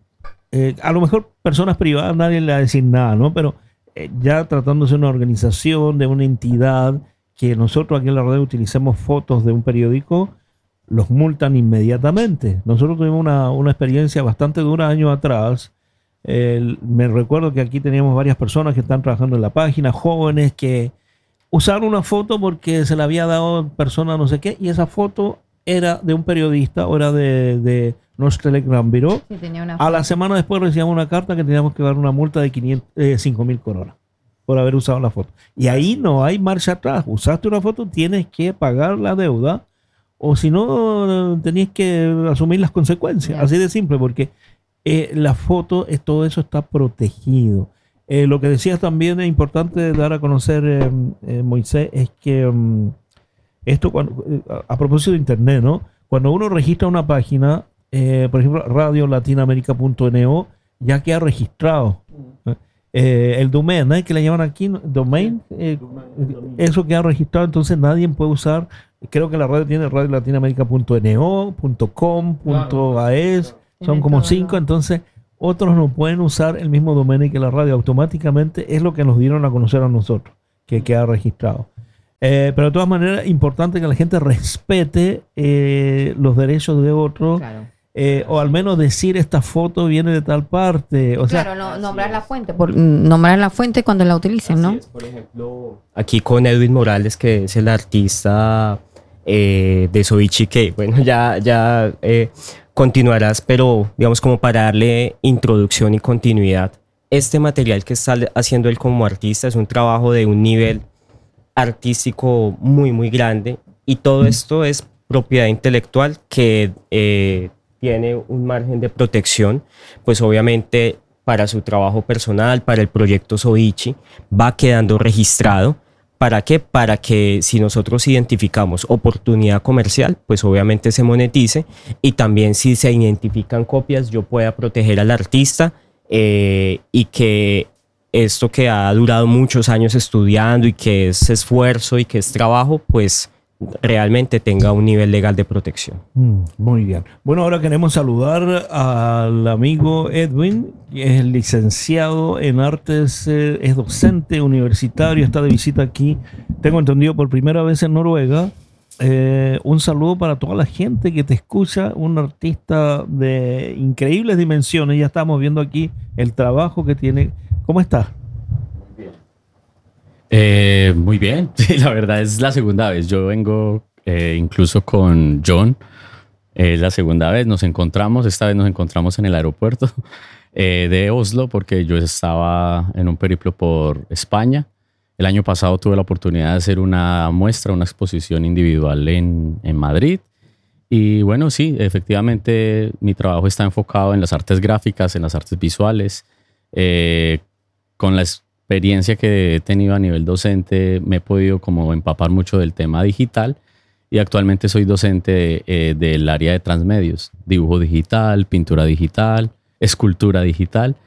Eh, a lo mejor personas privadas nadie le va a decir nada, ¿no? Pero eh, ya tratándose de una organización, de una entidad, que nosotros aquí en la radio utilicemos fotos de un periódico, los multan inmediatamente. Nosotros tuvimos una, una experiencia bastante dura años atrás. Eh, me recuerdo que aquí teníamos varias personas que están trabajando en la página, jóvenes que usaron una foto porque se la había dado persona no sé qué, y esa foto era de un periodista o era de... de nuestro Telegram Bureau. Sí, a la semana después recibimos una carta que teníamos que dar una multa de cinco mil coronas por haber usado la foto. Y ahí no hay marcha atrás. Usaste una foto, tienes que pagar la deuda o si no, tenías que asumir las consecuencias. Yeah. Así de simple, porque eh, la foto, eh, todo eso está protegido. Eh, lo que decías también es importante dar a conocer, eh, eh, Moisés, es que um, esto, cuando, eh, a, a propósito de internet, ¿no? Cuando uno registra una página, Eh, por ejemplo, radio latinoamérica punto n o ya queda registrado. Eh, el domain, ¿eh? que le llaman aquí, domain, eh, eso queda registrado, entonces nadie puede usar creo que la radio tiene radio latinoamérica punto n o, punto com, punto a e s, son como cinco, entonces otros no pueden usar el mismo dominio que la radio automáticamente, es lo que nos dieron a conocer a nosotros, que queda registrado. Eh, pero de todas maneras, importante que la gente respete eh, los derechos de otros, claro. eh, o al menos decir esta foto viene de tal parte. O claro, sea, no, nombrar la fuente, por, nombrar la fuente cuando la utilicen, ¿no? Es, por ejemplo, aquí con Edwin Morales, que es el artista eh, de Soichi, que bueno, ya, ya eh, continuarás, pero digamos como para darle introducción y continuidad. Este material que está haciendo él como artista es un trabajo de un nivel artístico muy muy grande, y todo esto es propiedad intelectual que eh, tiene un margen de protección, pues obviamente para su trabajo personal, para el proyecto Soichi, va quedando registrado. ¿Para qué? Para que si nosotros identificamos oportunidad comercial, pues obviamente se monetice, y también si se identifican copias, yo pueda proteger al artista eh, y que esto que ha durado muchos años estudiando y que es esfuerzo y que es trabajo, pues realmente tenga un nivel legal de protección. Mm, muy bien. Bueno, ahora queremos saludar al amigo Edwin, que es licenciado en artes, eh, es docente universitario, está de visita aquí, tengo entendido, por primera vez en Noruega. Eh, un saludo para toda la gente que te escucha, un artista de increíbles dimensiones. Ya estamos viendo aquí el trabajo que tiene. ¿Cómo estás? Muy bien. Eh, muy bien, sí, la verdad es la segunda vez. Yo vengo eh, incluso con John. Es la segunda vez, nos encontramos. Esta vez nos encontramos en el aeropuerto eh, de Oslo, porque yo estaba en un periplo por España. El año pasado tuve la oportunidad de hacer una muestra, una exposición individual en, en Madrid. Y bueno, sí, efectivamente mi trabajo está enfocado en las artes gráficas, en las artes visuales. Eh, con la experiencia que he tenido a nivel docente, me he podido como empapar mucho del tema digital, y actualmente soy docente eh, del área de transmedios, dibujo digital, pintura digital, escultura digital,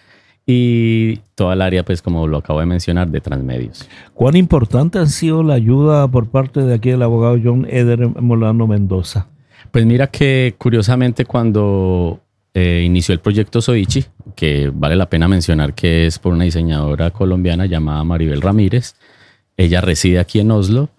y toda el área, pues como lo acabo de mencionar, de transmedios. ¿Cuán importante ha sido la ayuda por parte de aquí del abogado John Eder Molano Mendoza? Pues mira que curiosamente cuando eh, inició el proyecto Soichi, que vale la pena mencionar que es por una diseñadora colombiana llamada Maribel Ramírez, ella reside aquí en Oslo,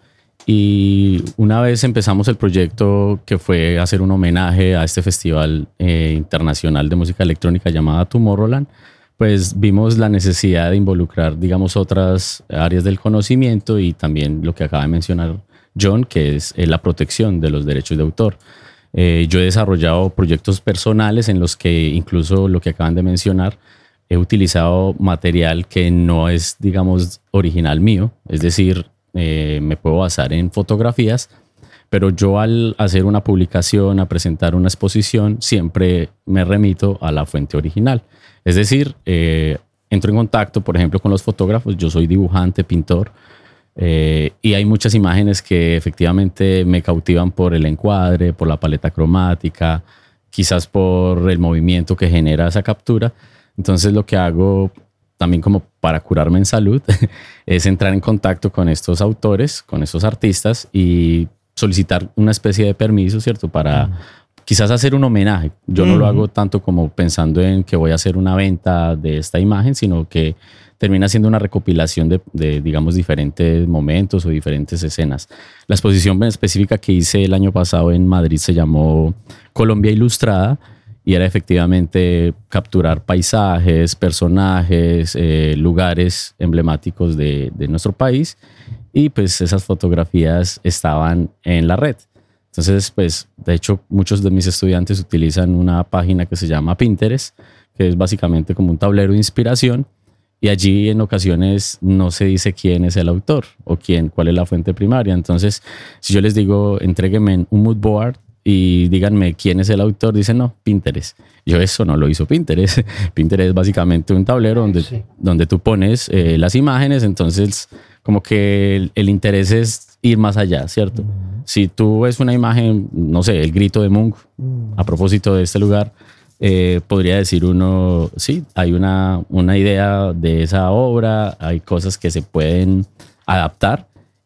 y una vez empezamos el proyecto, que fue hacer un homenaje a este festival eh, internacional de música electrónica llamada Tomorrowland, pues vimos la necesidad de involucrar, digamos, otras áreas del conocimiento, y también lo que acaba de mencionar John, que es eh, la protección de los derechos de autor. Eh, yo he desarrollado proyectos personales en los que, incluso lo que acaban de mencionar, he utilizado material que no es, digamos, original mío, es decir, eh, me puedo basar en fotografías, pero yo al hacer una publicación, a presentar una exposición, siempre me remito a la fuente original. Es decir, eh, entro en contacto, por ejemplo, con los fotógrafos. Yo soy dibujante, pintor, eh, y hay muchas imágenes que efectivamente me cautivan por el encuadre, por la paleta cromática, quizás por el movimiento que genera esa captura. Entonces lo que hago también, como para curarme en salud, es entrar en contacto con estos autores, con estos artistas, y solicitar una especie de permiso, ¿cierto? Para mm. quizás hacer un homenaje. Yo mm. no lo hago tanto como pensando en que voy a hacer una venta de esta imagen, sino que termina siendo una recopilación de, de, digamos, diferentes momentos o diferentes escenas. La exposición específica que hice el año pasado en Madrid se llamó Colombia Ilustrada, y era efectivamente capturar paisajes, personajes, eh, lugares emblemáticos de, de nuestro país, y pues esas fotografías estaban en la red. Entonces, pues, de hecho, muchos de mis estudiantes utilizan una página que se llama Pinterest, que es básicamente como un tablero de inspiración, y allí en ocasiones no se dice quién es el autor o quién, cuál es la fuente primaria. Entonces, si yo les digo, entréguenme un mood board y díganme quién es el autor, dicen, no, Pinterest. Yo, eso no lo hizo Pinterest. Pinterest es básicamente un tablero donde, sí. donde tú pones eh, las imágenes. Entonces, como que el, el interés es ir más allá, ¿cierto? Mm. Si tú ves una imagen, no sé, el grito de Munch, mm. a propósito de este lugar, eh, podría decir uno, sí, hay una, una idea de esa obra, hay cosas que se pueden adaptar,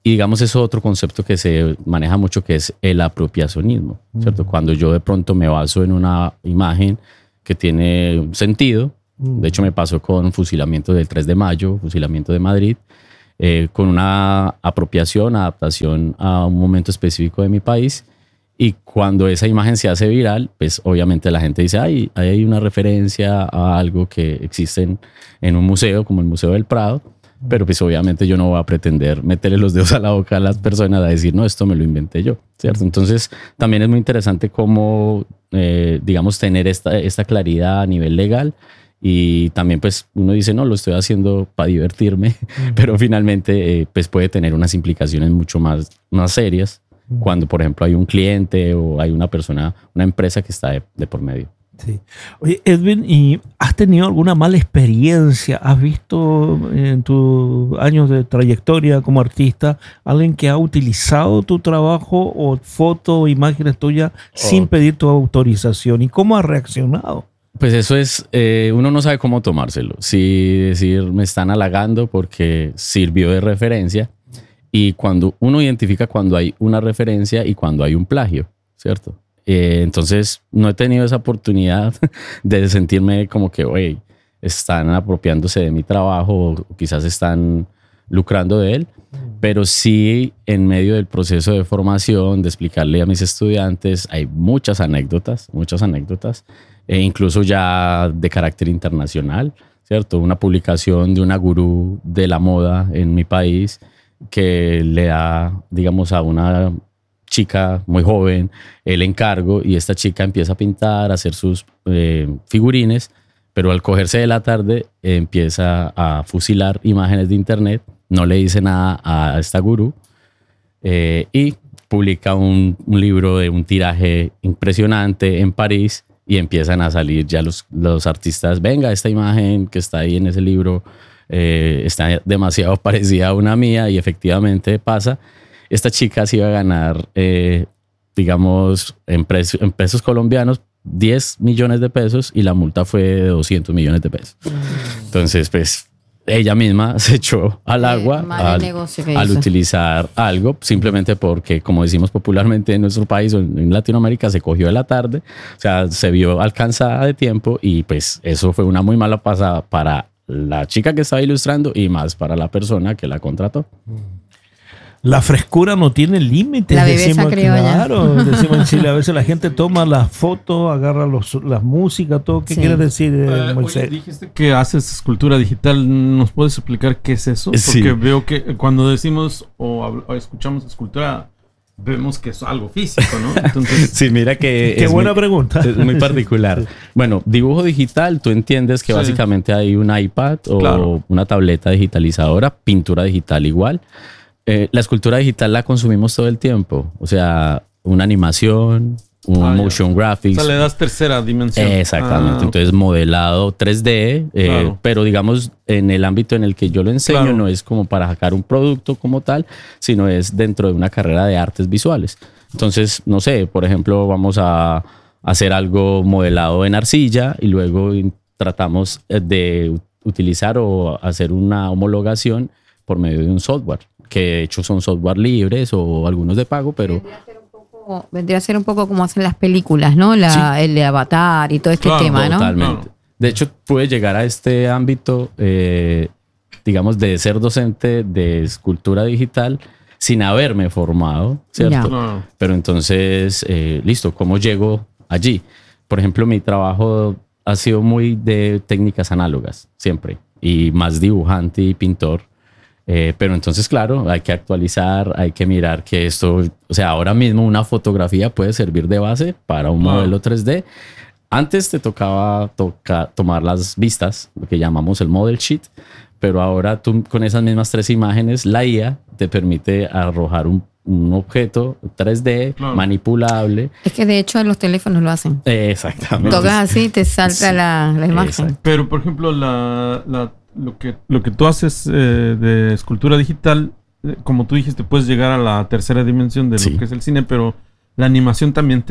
y digamos, eso es otro concepto que se maneja mucho, que es el apropiacionismo, ¿cierto? Mm. Cuando yo de pronto me baso en una imagen que tiene un sentido, mm. de hecho me pasó con fusilamiento del tres de mayo, fusilamiento de Madrid, eh, con una apropiación, adaptación a un momento específico de mi país, y cuando esa imagen se hace viral, pues obviamente la gente dice, ay, hay una referencia a algo que existe en, en un museo, como el Museo del Prado, pero pues obviamente yo no voy a pretender meterle los dedos a la boca a las personas a decir, no, esto me lo inventé yo, ¿cierto? Entonces también es muy interesante cómo, eh, digamos, tener esta, esta claridad a nivel legal, y también pues uno dice, no, lo estoy haciendo para divertirme, mm. pero finalmente eh, pues puede tener unas implicaciones mucho más, más serias mm. cuando, por ejemplo, hay un cliente o hay una persona, una empresa que está de, de por medio. Sí. Oye, Edwin, ¿y has tenido alguna mala experiencia? ¿Has visto en tus años de trayectoria como artista alguien que ha utilizado tu trabajo o fotos o imágenes tuyas oh. sin pedir tu autorización? ¿Y cómo has reaccionado? Pues eso es, eh, uno no sabe cómo tomárselo. Si decir, me están halagando porque sirvió de referencia, y cuando uno identifica cuando hay una referencia y cuando hay un plagio, ¿cierto? Eh, entonces no he tenido esa oportunidad de sentirme como que, oye, están apropiándose de mi trabajo o quizás están lucrando de él, pero sí en medio del proceso de formación, de explicarle a mis estudiantes, hay muchas anécdotas, muchas anécdotas, e incluso ya de carácter internacional, ¿cierto? Una publicación de una gurú de la moda en mi país que le da, digamos, a una chica muy joven el encargo, y esta chica empieza a pintar, a hacer sus eh, figurines, pero al cogerse de la tarde eh, empieza a fusilar imágenes de internet, no le dice nada a esta gurú, eh, y publica un, un libro de un tiraje impresionante en París, y empiezan a salir ya los, los artistas, venga, esta imagen que está ahí en ese libro eh, está demasiado parecida a una mía, y efectivamente pasa. Esta chica se iba a ganar, eh, digamos, en, precio, en pesos colombianos, diez millones de pesos, y la multa fue de doscientos millones de pesos. Entonces, pues, ella misma se echó al agua al, al utilizar algo, simplemente porque, como decimos popularmente en nuestro país o en Latinoamérica, se cogió de la tarde, o sea, se vio alcanzada de tiempo, y pues eso fue una muy mala pasada para la chica que estaba ilustrando y más para la persona que la contrató. La frescura no tiene límites. La viveza criolla. Claro, decimos en Chile, a veces la gente toma las fotos, agarra los, las músicas, todo. ¿Qué sí. quieres decir, eh, uh, Moisés? Oye, dijiste que haces escultura digital. ¿Nos puedes explicar qué es eso? Porque sí. veo que cuando decimos o, o escuchamos escultura, vemos que es algo físico, ¿no? Entonces, sí, mira que qué es buena muy, pregunta. Es muy particular. Sí. Bueno, dibujo digital, tú entiendes que sí. básicamente hay un iPad o claro. una tableta digitalizadora, pintura digital igual. Eh, la escultura digital la consumimos todo el tiempo, o sea, una animación, un ah, motion ya. graphics. O sea, le das tercera dimensión. Exactamente, ah, entonces modelado tres D, eh, claro. pero digamos en el ámbito en el que yo lo enseño claro. no es como para sacar un producto como tal, sino es dentro de una carrera de artes visuales. Entonces, no sé, por ejemplo, vamos a hacer algo modelado en arcilla y luego tratamos de utilizar o hacer una homologación por medio de un software, que de hecho son software libres o algunos de pago, pero... Vendría a ser un poco, vendría a ser un poco como hacen las películas, ¿no? La, sí. El de Avatar y todo este claro, tema, ¿no? Totalmente. De hecho, pude llegar a este ámbito, eh, digamos, de ser docente de escultura digital sin haberme formado, ¿cierto? No. Pero entonces, eh, listo, ¿cómo llego allí? Por ejemplo, mi trabajo ha sido muy de técnicas análogas, siempre, y más dibujante y pintor. Eh, pero entonces, claro, hay que actualizar, hay que mirar que esto, o sea, ahora mismo una fotografía puede servir de base para un wow. modelo tres D. Antes te tocaba toca, tomar las vistas, lo que llamamos el model sheet, pero ahora tú con esas mismas tres imágenes, la I A te permite arrojar un, un objeto tres D claro. manipulable. Es que de hecho los teléfonos lo hacen. Eh, exactamente. Tocas así, te salta sí. la, la imagen. Exacto. Pero, por ejemplo, la... la Lo que, lo que tú haces eh, de escultura digital, eh, como tú dijiste, puedes llegar a la tercera dimensión de lo sí. que es el cine, pero la animación también te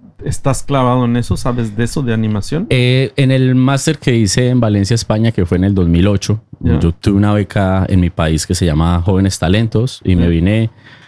¿Estás clavado en eso? ¿Sabes de eso, de animación? Eh, en el máster que hice en Valencia, España, que fue en el dos mil ocho, Yeah. yo tuve una beca en mi país que se llama Jóvenes Talentos y me vine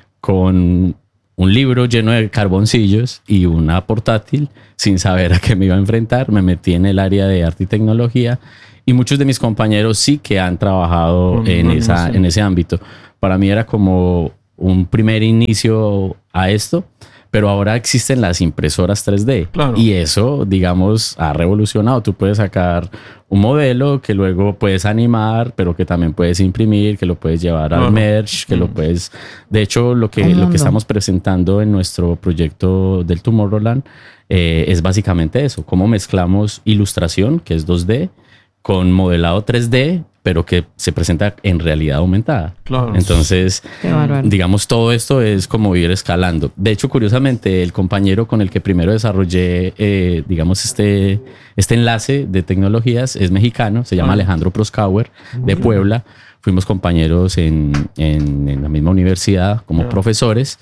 con un libro lleno de carboncillos y una portátil sin saber a qué me iba a enfrentar. Me metí en el área de arte y tecnología y muchos de mis compañeros sí que han trabajado Con en, esa, animación. en ese ámbito. Para mí era como un primer inicio a esto. Pero ahora existen las impresoras tres D. Claro. Y eso, digamos, ha revolucionado. Tú puedes sacar un modelo que luego puedes animar, pero que también puedes imprimir, que lo puedes llevar Claro. al merge, que Mm. lo puedes... De hecho, lo que, Un lo mundo. que estamos presentando en nuestro proyecto del Tomorrowland eh, es básicamente eso. Cómo mezclamos ilustración, que es dos D, con modelado tres D, pero que se presenta en realidad aumentada. Claro. Entonces, Qué bárbaro. digamos, todo esto es como ir escalando. De hecho, curiosamente, el compañero con el que primero desarrollé, eh, digamos, este, este enlace de tecnologías es mexicano, se llama Ah. Alejandro Proscauer, de Puebla. Fuimos compañeros en, en, en la misma universidad como Ya. profesores.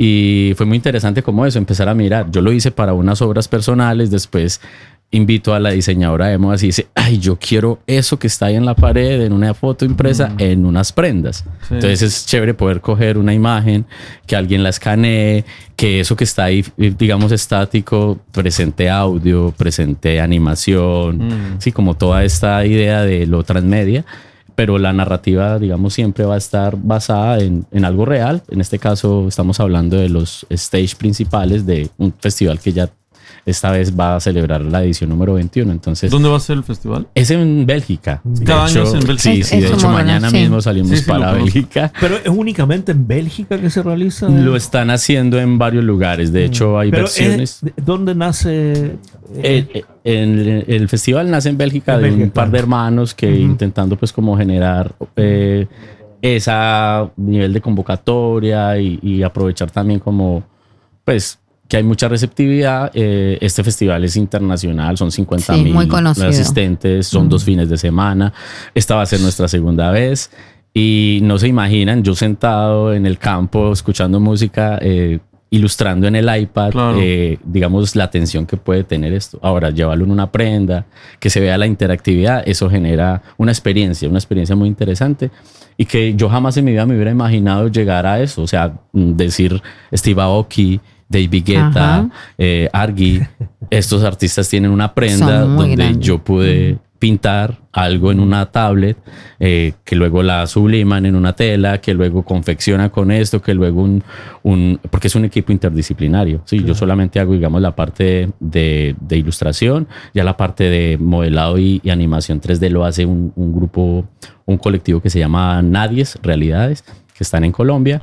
Y fue muy interesante como eso, empezar a mirar. Yo lo hice para unas obras personales, después invito a la diseñadora de modas y dice, ay, yo quiero eso que está ahí en la pared, en una foto impresa, en unas prendas. Sí. Entonces es chévere poder coger una imagen, que alguien la escanee, que eso que está ahí, digamos, estático, presente audio, presente animación, Mm. sí, como toda esta idea de lo transmedia. Pero la narrativa, digamos, siempre va a estar basada en, en algo real. En este caso estamos hablando de los stage principales de un festival que ya esta vez va a celebrar la edición número veintiuno. Entonces, ¿Dónde va a ser el festival? es en Bélgica. De Cada año hecho, es en Bélgica. Sí, Es- sí, es de hecho como, mañana sí. mismo salimos Sí, sí, lo para conozco. Bélgica. Pero es únicamente en Bélgica que se realiza. Lo están haciendo en varios lugares. De hecho, hay Pero versiones. es- ¿dónde nace? El, el- el festival nace en Bélgica En de un Bélgica, par de claro. hermanos que Ujú. intentando pues como generar eh, ese nivel de convocatoria y, y aprovechar también como pues que hay mucha receptividad. Eh, este festival es internacional, son cincuenta Sí, mil muy conocido. asistentes, son dos fines de semana. Esta va a ser nuestra segunda vez. Y no se imaginan, yo sentado en el campo escuchando música, eh, ilustrando en el iPad, Claro. eh, digamos, la atención que puede tener esto. Ahora, llevarlo en una prenda, que se vea la interactividad, eso genera una experiencia, una experiencia muy interesante y que yo jamás en mi vida me hubiera imaginado llegar a eso. O sea, mm, decir Steve Aoki, David Guetta, Ajá. eh, Argy, estos artistas tienen una prenda Son muy donde grandes. yo pude pintar algo en una tablet, eh, que luego la subliman en una tela, que luego confecciona con esto, que luego un, un porque es un equipo interdisciplinario. Sí, yo solamente hago, digamos, la parte de, de ilustración, ya la parte de modelado y, y animación tres D lo hace un, un grupo, un colectivo que se llama Nadies Realidades, que están en Colombia.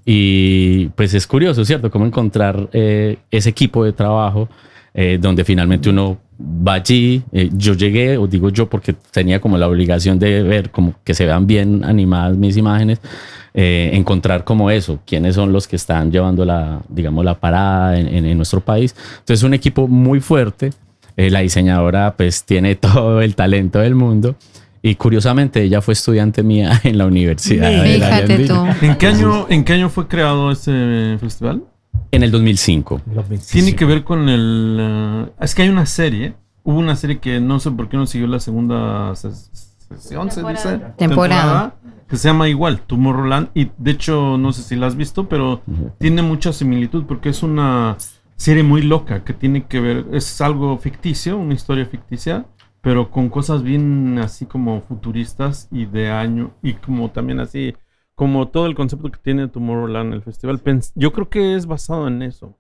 Y pues es curioso, ¿cierto? Cómo encontrar eh, ese equipo de trabajo eh, donde finalmente uno va allí. Eh, yo llegué, o digo yo porque tenía como la obligación de ver como que se vean bien animadas mis imágenes, eh, encontrar como eso, quiénes son los que están llevando la, digamos, la parada en, en, en nuestro país. Entonces un equipo muy fuerte. Eh, la diseñadora pues tiene todo el talento del mundo. Y curiosamente ella fue estudiante mía en la universidad. de la Fíjate Andina. tú. ¿En qué año, en qué año fue creado ese festival? En el dos mil cinco. Tiene que ver con el... eh, es que hay una serie. Hubo una serie que no sé por qué no siguió la segunda ses- sesión, se dice. Temporada. Que se llama igual, Tomorrowland. Y de hecho, no sé si la has visto, pero tiene mucha similitud porque es una serie muy loca que tiene que ver... Es algo ficticio, una historia ficticia, pero con cosas bien así como futuristas y de año. Y como también así... Como todo el concepto que tiene Tomorrowland, el festival, pens- yo creo que es basado en eso.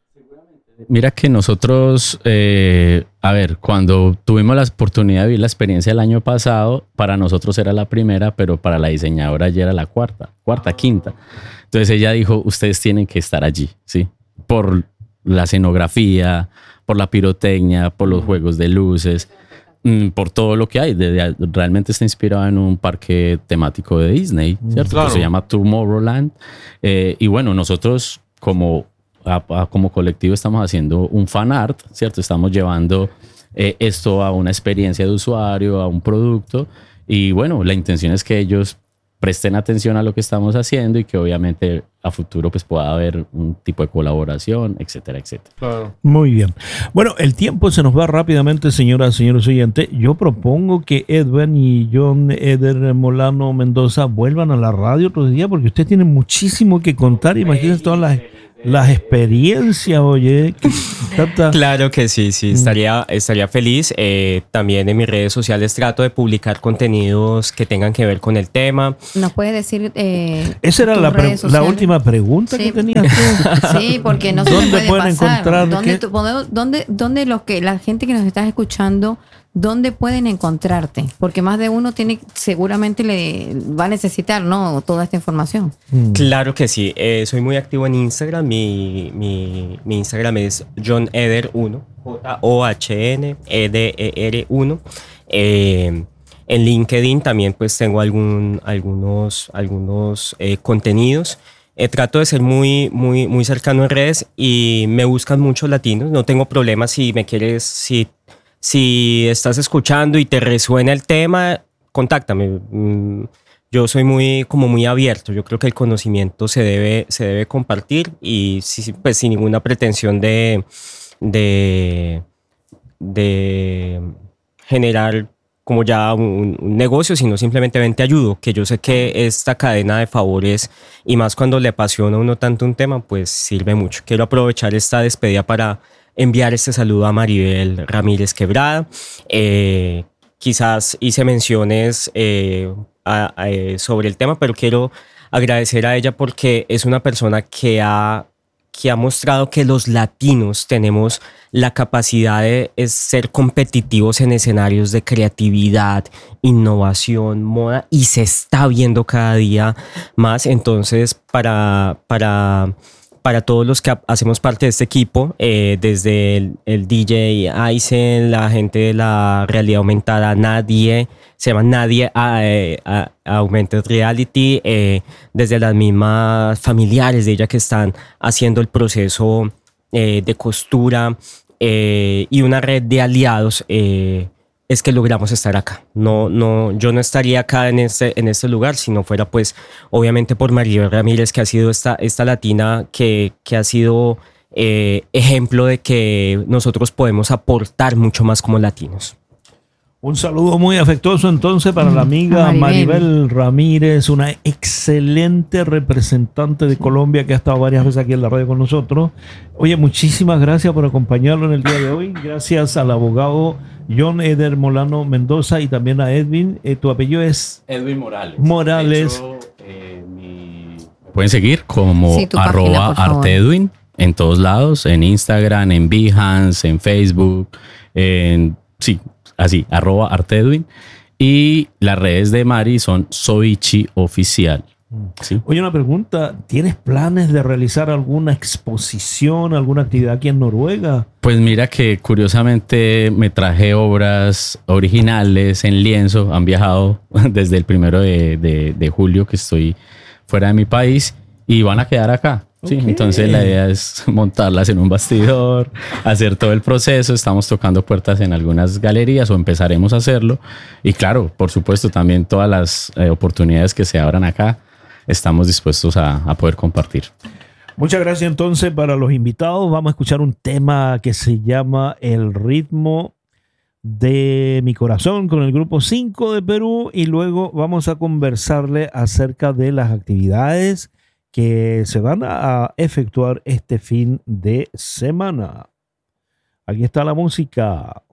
Mira que nosotros, eh, a ver, cuando tuvimos la oportunidad de vivir la experiencia el año pasado, para nosotros era la primera, pero para la diseñadora ya era la cuarta, cuarta, quinta. Entonces ella dijo, ustedes tienen que estar allí, ¿sí? Por la escenografía, por la pirotecnia, por los juegos de luces, mm, por todo lo que hay. De- de- realmente está inspirado en un parque temático de Disney, ¿cierto? Claro. Que se llama Tomorrowland. Eh, y bueno, nosotros como... A- a- como colectivo estamos haciendo un fan art, ¿cierto? Estamos llevando eh, esto a una experiencia de usuario, a un producto. Y bueno, la intención es que ellos presten atención a lo que estamos haciendo y que obviamente a futuro pues pueda haber un tipo de colaboración, etcétera, etcétera. Claro. Muy bien. Bueno, el tiempo se nos va rápidamente, señoras y señores oyentes. Yo propongo que Edwin y John Eder Molano Mendoza vuelvan a la radio otro día porque ustedes tienen muchísimo que contar. Imagínense todas las, las experiencias, oye. Tanta... Claro que sí, sí, estaría, estaría feliz. Eh, también en mis redes sociales trato de publicar contenidos que tengan que ver con el tema. ¿Nos puedes decir eh, Esa era tus la, pre- redes la sociales? última pregunta Sí. que tenías tú. Sí, porque no se ¿Dónde nos puede pueden pasar. encontrar ¿Dónde, qué? tú- podemos- dónde, dónde los que, la gente que nos está escuchando, dónde pueden encontrarte? Porque más de uno tiene, seguramente le va a necesitar, ¿no? Toda esta información. Mm. Claro que sí, eh, soy muy activo en Instagram. Mi, mi, mi Instagram es John Eder uno, J O H N E D E R uno. Eh, en LinkedIn también pues tengo algún, algunos, algunos eh, contenidos. Eh, trato de ser muy, muy, muy cercano en redes y me buscan muchos latinos. No tengo problema si me quieres, si, si estás escuchando y te resuena el tema, contáctame. Mm, Yo soy muy, como muy abierto. Yo creo que el conocimiento se debe, se debe compartir y sí, pues sin ninguna pretensión de, de, de generar como ya un, un negocio, sino simplemente ven, te ayudo, que yo sé que esta cadena de favores y más cuando le apasiona a uno tanto un tema, pues sirve mucho. Quiero aprovechar esta despedida para enviar este saludo a Maribel Ramírez Quebrada. Eh, quizás hice menciones eh, a, a, eh, sobre el tema, pero quiero agradecer a ella porque es una persona que ha, que ha mostrado que los latinos tenemos la capacidad de es, ser competitivos en escenarios de creatividad, innovación, moda, y se está viendo cada día más. Entonces, para... para Para todos los que hacemos parte de este equipo, eh, desde el, el D J Aizen, la gente de la realidad aumentada, Nadie, se llama Nadie eh, Augmented Reality, eh, desde las mismas familiares de ella que están haciendo el proceso eh, de costura eh, y una red de aliados, eh, es que logramos estar acá. No, no, yo no estaría acá en este, en este lugar si no fuera pues obviamente por Maribel Ramírez, que ha sido esta, esta latina que, que ha sido eh, ejemplo de que nosotros podemos aportar mucho más como latinos. Un saludo muy afectuoso entonces para la amiga Maribel. Maribel Ramírez, una excelente representante de Colombia que ha estado varias veces aquí en la radio con nosotros. Oye, muchísimas gracias por acompañarlo en el día de hoy. Gracias al abogado John Eder Molano Mendoza y también a Edwin. Eh, tu apellido es Edwin Morales. Morales. De hecho, eh, mi... Pueden seguir como Sí, tu página, arroba por favor. artedwin en todos lados, en Instagram, en Behance, en Facebook, en sí, así, arroba artedwin. Y las redes de Mari son Soichi Oficial. ¿Sí? Oye, una pregunta. ¿Tienes planes de realizar alguna exposición, alguna actividad aquí en Noruega? Pues mira que curiosamente me traje obras originales en lienzo. Han viajado desde el primero de, de, de julio que estoy fuera de mi país y van a quedar acá. Sí, Ok. entonces la idea es montarlas en un bastidor, hacer todo el proceso. Estamos tocando puertas en algunas galerías o empezaremos a hacerlo. Y claro, por supuesto, también todas las eh, oportunidades que se abran acá, estamos dispuestos a, a poder compartir. Muchas gracias entonces para los invitados. Vamos a escuchar un tema que se llama El ritmo de mi corazón con el grupo cinco de Perú y luego vamos a conversarle acerca de las actividades que se van a efectuar este fin de semana. Aquí está la música.